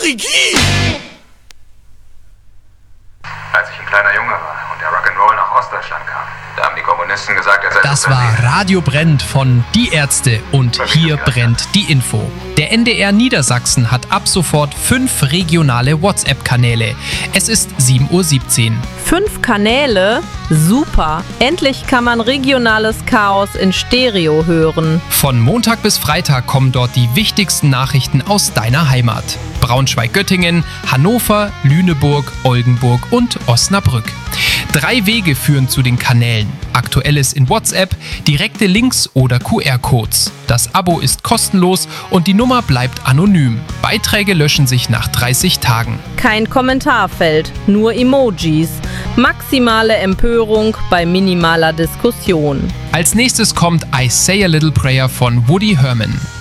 Ricky! Als ich ein kleiner Junge war und der Rock'n'Roll nach Ostdeutschland kam, da haben die Kommunisten gesagt, er sei Das war Radio brennt von Die Ärzte und hier brennt die Info. Der NDR Niedersachsen hat ab sofort 5 regionale WhatsApp-Kanäle. Es ist 7:17 Uhr. 5 Kanäle? Super! Endlich kann man regionales Chaos in Stereo hören. Von Montag bis Freitag kommen dort die wichtigsten Nachrichten aus deiner Heimat. Braunschweig-Göttingen, Hannover, Lüneburg, Oldenburg und Osnabrück. 3 Wege führen zu den Kanälen. Aktuelles in WhatsApp, direkte Links oder QR-Codes. Das Abo ist kostenlos und die Nummer bleibt anonym. Beiträge löschen sich nach 30 Tagen. Kein Kommentarfeld, nur Emojis. Maximale Empörung bei minimaler Diskussion. Als nächstes kommt I Say a Little Prayer von Woody Herman.